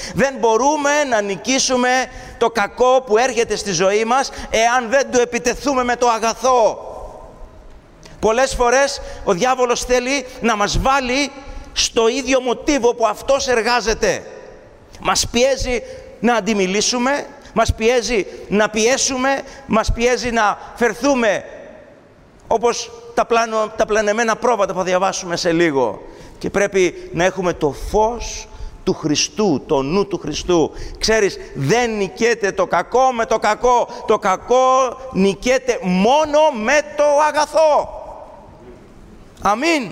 Δεν μπορούμε να νικήσουμε το κακό που έρχεται στη ζωή μας εάν δεν του επιτεθούμε με το αγαθό. Πολλές φορές ο διάβολος θέλει να μας βάλει στο ίδιο μοτίβο που αυτός εργάζεται. Μας πιέζει να αντιμιλήσουμε, μας πιέζει να πιέσουμε, μας πιέζει να φερθούμε όπως τα πλανεμένα πρόβατα που θα διαβάσουμε σε λίγο. Και πρέπει να έχουμε το φως του Χριστού, το νου του Χριστού. Ξέρεις, δεν νικέται το κακό με το κακό. Το κακό νικέται μόνο με το αγαθό. Αμήν.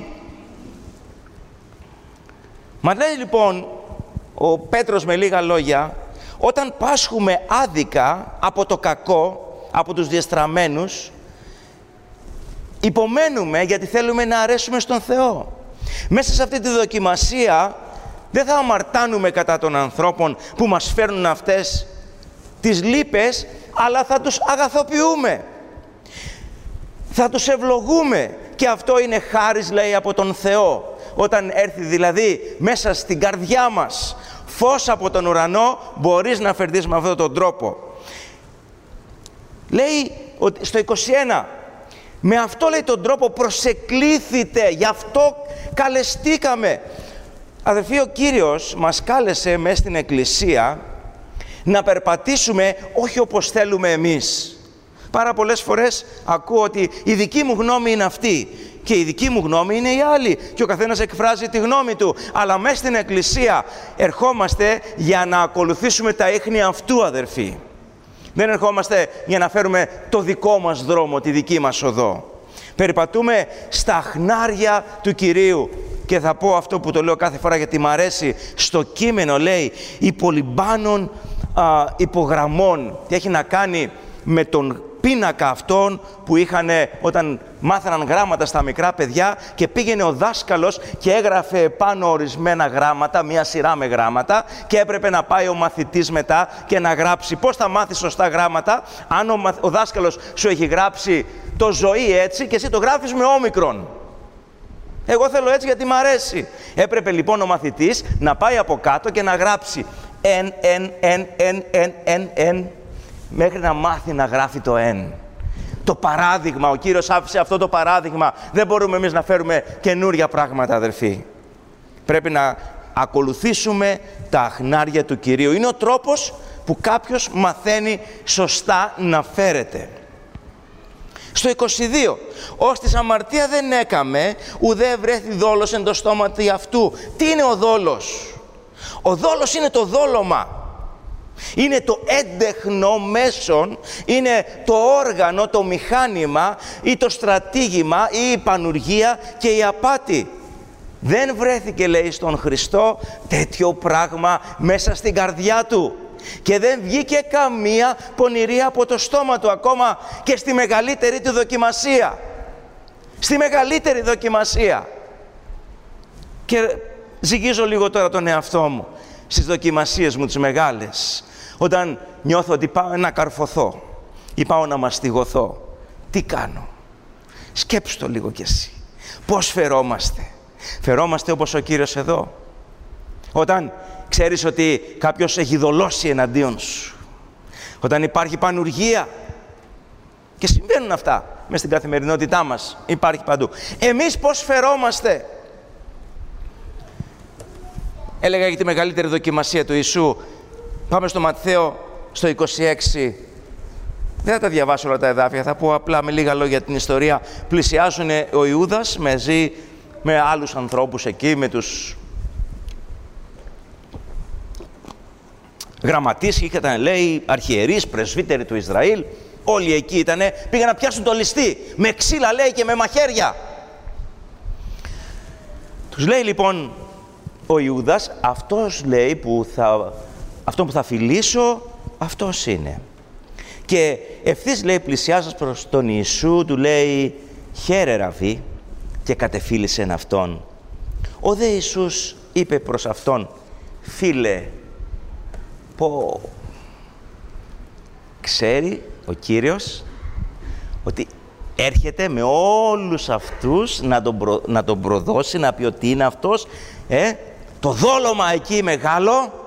Μα λέει λοιπόν ο Πέτρος με λίγα λόγια, όταν πάσχουμε άδικα από το κακό, από τους διεστραμμένους, υπομένουμε γιατί θέλουμε να αρέσουμε στον Θεό. Μέσα σε αυτή τη δοκιμασία δεν θα αμαρτάνουμε κατά των ανθρώπων που μας φέρνουν αυτές τις λύπες, αλλά θα τους αγαθοποιούμε. Θα τους ευλογούμε και αυτό είναι χάρις, λέει, από τον Θεό. Όταν έρθει δηλαδή μέσα στην καρδιά μας φως από τον ουρανό, μπορείς να φερθείς με αυτόν τον τρόπο. Λέει ότι στο 21, με αυτό, λέει, τον τρόπο προσεκλήθητε, γι' αυτό καλεστήκαμε. Αδελφοί, ο Κύριος μας κάλεσε μέσα στην Εκκλησία να περπατήσουμε όχι όπως θέλουμε εμείς. Πάρα πολλές φορές ακούω ότι η δική μου γνώμη είναι αυτή και η δική μου γνώμη είναι η άλλη και ο καθένας εκφράζει τη γνώμη του. Αλλά μέσα στην Εκκλησία ερχόμαστε για να ακολουθήσουμε τα ίχνη αυτού, αδερφοί. Δεν ερχόμαστε για να φέρουμε το δικό μας δρόμο, τη δική μας οδό. Περιπατούμε στα χνάρια του Κυρίου. Και θα πω αυτό που το λέω κάθε φορά γιατί μ' αρέσει. Στο κείμενο λέει υπολυμπάνων υπογραμμών. Τι έχει να κάνει με τον πίνακα αυτόν που είχαν όταν μάθαιναν γράμματα στα μικρά παιδιά και πήγαινε ο δάσκαλος και έγραφε πάνω ορισμένα γράμματα, μία σειρά με γράμματα και έπρεπε να πάει ο μαθητής μετά και να γράψει. Πώς θα μάθεις σωστά γράμματα αν ο δάσκαλος σου έχει γράψει το ζωή έτσι και εσύ το γράφεις με όμικρον. Εγώ θέλω έτσι γιατί μ' αρέσει. Έπρεπε λοιπόν ο μαθητής να πάει από κάτω και να γράψει εν μέχρι να μάθει να γράφει το εν. Το παράδειγμα, ο Κύριος άφησε αυτό το παράδειγμα. Δεν μπορούμε εμείς να φέρουμε καινούρια πράγματα, αδερφοί. Πρέπει να ακολουθήσουμε τα αχνάρια του Κυρίου. Είναι ο τρόπος που κάποιος μαθαίνει σωστά να φέρεται. Στο 22, ως της αμαρτία δεν έκαμε, ουδέ βρέθη δόλος εν το στόματι αυτού. Τι είναι ο δόλος? Ο δόλος είναι το δόλωμα. Είναι το έντεχνο μέσον, είναι το όργανο, το μηχάνημα ή το στρατήγημα ή η πανουργία και η απάτη. Δεν βρέθηκε, λέει, στον Χριστό τέτοιο πράγμα μέσα στην καρδιά του. Και δεν βγήκε καμία πονηρία από το στόμα του, ακόμα και στη μεγαλύτερη του δοκιμασία. Στη μεγαλύτερη δοκιμασία. Και ζυγίζω λίγο τώρα τον εαυτό μου στις δοκιμασίες μου τις μεγάλες. Όταν νιώθω ότι πάω να καρφωθώ ή πάω να μαστιγωθώ, τι κάνω? Σκέψου το λίγο κι εσύ. Πώς φερόμαστε? Φερόμαστε όπως ο Κύριος εδώ? Όταν ξέρεις ότι κάποιος έχει δολώσει εναντίον σου, όταν υπάρχει πανουργία, και συμβαίνουν αυτά μες στην καθημερινότητά μας, υπάρχει παντού. Εμείς πώς φερόμαστε? Έλεγα για τη μεγαλύτερη δοκιμασία του Ιησού. Πάμε στο Ματθαίο, στο 26. Δεν θα τα διαβάσω όλα τα εδάφια, θα πω απλά με λίγα λόγια την ιστορία. Πλησιάζουν ο Ιούδας μαζί με άλλους ανθρώπους εκεί, με τους γραμματείς, είχαν, λέει, αρχιερείς, πρεσβύτεροι του Ισραήλ. Όλοι εκεί ήτανε, πήγαν να πιάσουν το ληστή, με ξύλα, λέει, και με μαχαίρια. Τους λέει λοιπόν ο Ιούδας, αυτός, λέει, αυτό που θα φιλήσω, αυτός είναι. Και ευθύς, λέει, πλησιάζοντας προς τον Ιησού, του λέει, χαίρε Ραββί, και κατεφίλησεν αυτόν. Ο δε Ιησούς είπε προς αυτόν, φίλε, πω, ξέρει ο Κύριος ότι έρχεται με όλους αυτούς να τον προδώσει, να πει ότι είναι αυτός, το δόλωμα εκεί μεγάλο,